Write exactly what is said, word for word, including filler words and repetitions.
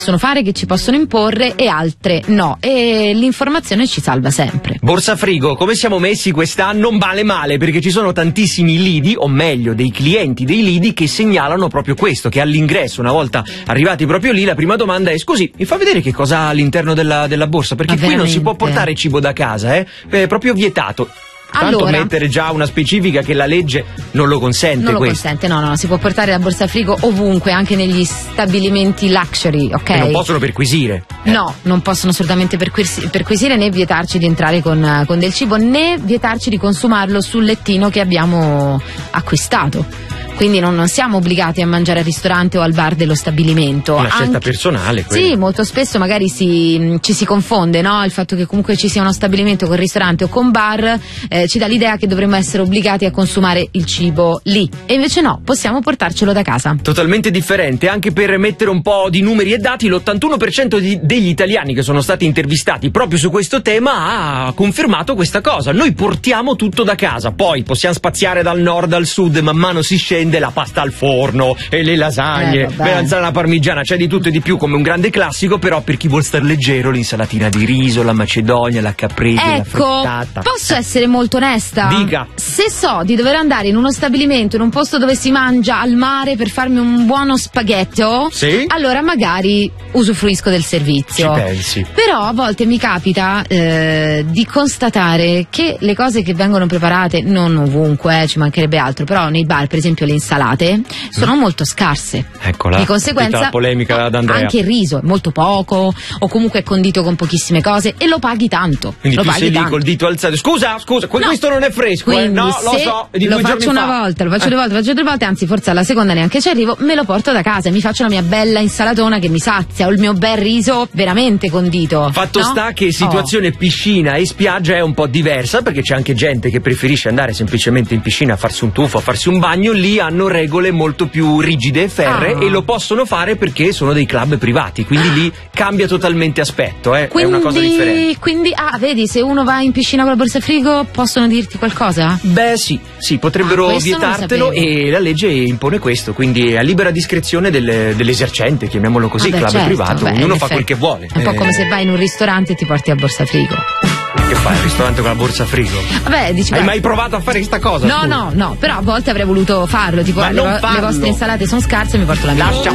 possono fare, che ci possono imporre, e altre no, e l'informazione ci salva sempre. Borsa Frigo, come siamo messi quest'anno? Male male, perché ci sono tantissimi lidi, o meglio dei clienti dei lidi, che segnalano proprio questo, che all'ingresso, una volta arrivati proprio lì, la prima domanda è: scusi, mi fa vedere che cosa ha all'interno della, della borsa, perché qui non si può portare cibo da casa, eh? È proprio vietato. Tanto allora, mettere già una specifica che la legge non lo consente. Non lo questo. consente, no, no, si può portare la borsa frigo ovunque, anche negli stabilimenti luxury, ok? E non possono perquisire. Eh. No, non possono assolutamente perquis- perquisire, né vietarci di entrare con, con del cibo, né vietarci di consumarlo sul lettino che abbiamo acquistato. Quindi non, non siamo obbligati a mangiare al ristorante o al bar dello stabilimento. Una scelta Anche, personale. Quella. Sì, molto spesso magari si, ci si confonde, no? Il fatto che comunque ci sia uno stabilimento con ristorante o con bar eh, ci dà l'idea che dovremmo essere obbligati a consumare il cibo lì. E invece no, possiamo portarcelo da casa. Totalmente differente. Anche per mettere un po' di numeri e dati, l'ottantuno per cento di, degli italiani che sono stati intervistati proprio su questo tema ha confermato questa cosa. Noi portiamo tutto da casa, poi possiamo spaziare dal nord al sud, man mano si scende, la pasta al forno e le lasagne, eh, melanzana parmigiana, c'è di tutto e di più, come un grande classico. Però per chi vuol star leggero, l'insalatina di riso, la macedonia, la caprese, ecco, la frittata. Posso essere molto onesta? Dica. Se so di dover andare in uno stabilimento, in un posto dove si mangia al mare, per farmi un buono spaghetto, sì? Allora magari usufruisco del servizio. Ci pensi. Però a volte mi capita eh, di constatare che le cose che vengono preparate, non ovunque, eh, ci mancherebbe altro, però nei bar, per esempio le insalate, sono mm. molto scarse. Eccola, di conseguenza la polemica d'Andrea. Anche il riso è molto poco, o comunque è condito con pochissime cose, e lo paghi tanto. Quindi lo tu paghi sei lì tanto. col dito alzato: scusa, scusa, no. questo non è fresco, eh? No, lo so, di lo due faccio giorni una fa. volta, lo faccio due volte, lo faccio tre volte, anzi forse alla seconda neanche ci arrivo, me lo porto da casa e mi faccio la mia bella insalatona che mi sazia, o il mio bel riso veramente condito. Fatto no? sta che situazione oh. piscina e spiaggia è un po' diversa, perché c'è anche gente che preferisce andare semplicemente in piscina a farsi un tuffo, a farsi un bagno. Lì hanno regole molto più rigide e ferree, ah. e lo possono fare perché sono dei club privati, quindi ah. lì cambia totalmente aspetto, eh? Quindi, è una cosa differente. Quindi, ah, vedi, se uno va in piscina con la borsa frigo possono dirti qualcosa? Beh sì, sì, potrebbero ah, vietartelo, e la legge impone questo, quindi è a libera discrezione del, dell'esercente, chiamiamolo così, ah, beh, club certo, privato, beh, ognuno fa quel che vuole. È un po' eh. come se vai in un ristorante e ti porti la borsa frigo. Che fai al ristorante con la borsa frigo? Vabbè, dici, hai beh, mai provato a fare questa cosa? No, scusa? no, no, però a volte avrei voluto farlo, tipo Ma le, non vo- farlo. le vostre insalate sono scarse e mi porto la mia.